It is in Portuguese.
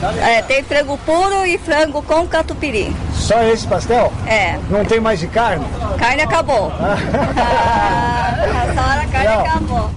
Tem frango puro e frango com catupiry. Só esse pastel? É. Não tem mais de carne? Carne acabou. Essa hora a carne acabou.